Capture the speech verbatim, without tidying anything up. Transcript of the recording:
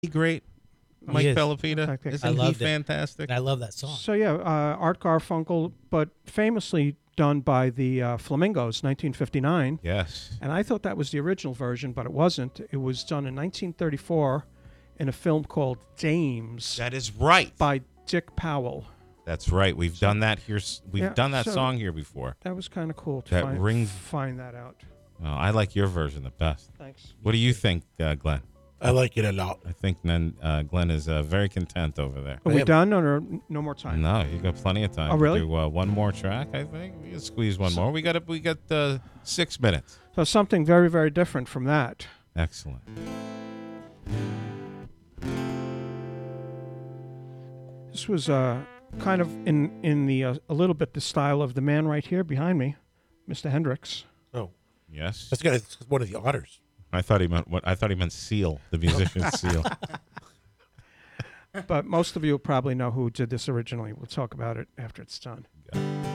great? Mike is. Bellafita? I think- Isn't I he loved it. fantastic? And I love that song. So yeah, uh, Art Garfunkel, but famously done by the uh, Flamingos, nineteen fifty-nine. Yes. And I thought that was the original version, but it wasn't. It was done in nineteen thirty-four in a film called Dames That is right. by Dick Powell. That's right. We've done that here. s- We've Yeah, done that so- song here before. That was kind of cool to That find, ring- find that out. Well, I like your version the best. Thanks. What do you think, uh, Glenn? I like it a lot. I think then uh, Glenn is uh, very content over there. Are we Yeah. done or n- no more time? No, you got plenty of time. Oh, really? To do uh, one more track, I think. We can squeeze one more. We got a, we got uh, six minutes. So something very, very different from that. Excellent. This was uh, kind of in in the uh, a little bit the style of the man right here behind me, Mister Hendricks. Oh, Yes. that's good. It's one of the otters. I thought he meant what? I thought he meant Seal, the musician Seal. But most of you will probably know who did this originally. We'll talk about it after it's done. Got it.